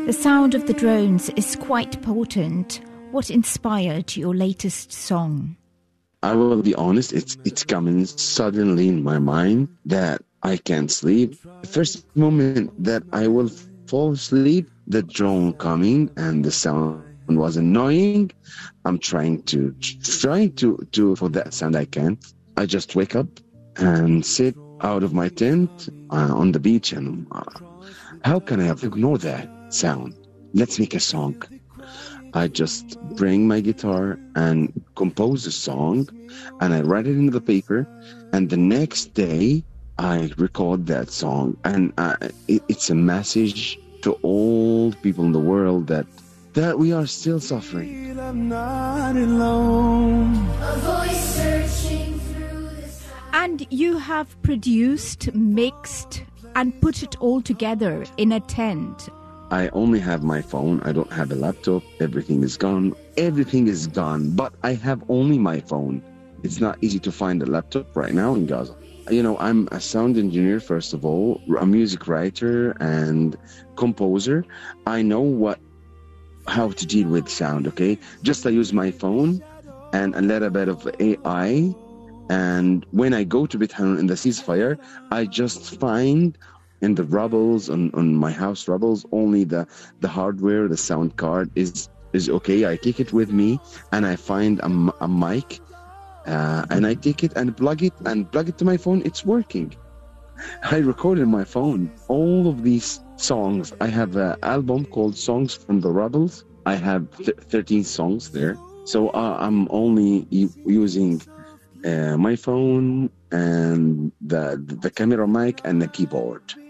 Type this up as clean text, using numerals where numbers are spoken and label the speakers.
Speaker 1: The sound of the drones is quite potent. What inspired your latest song?
Speaker 2: I will be honest, it's coming suddenly in my mind that I can't sleep. The first moment that I will fall asleep, the drone coming and the sound was annoying. I'm trying to for that sound I can't. I just wake up and sit out of my tent on the beach and how can I ignore that sound? Let's make a song. I just bring my guitar and compose a song and I write it in the paper, and the next day I record that song, and it's a message to all people in the world that we are still suffering.
Speaker 3: I'm not alone.
Speaker 4: A voice searching through this.
Speaker 1: And you have produced, mixed, and put it all together in a tent.
Speaker 2: I only have my phone. I don't have a laptop. Everything is gone. Everything is gone, but I have only my phone. It's not easy to find a laptop right now in Gaza. You know, I'm a sound engineer, first of all, a music writer and composer. I know how to deal with sound, okay? Just I use my phone and a little bit of AI. And when I go to Beit Hanun in the ceasefire, I just find in the rubbles, on my house rubbles, only the hardware, the sound card is okay. I take it with me and I find a mic and I take it and plug it to my phone. It's working. I recorded my phone all of these songs. I have an album called Songs from the Rubbles. I have 13 songs there. So I'm only using my phone and the camera mic and the keyboard.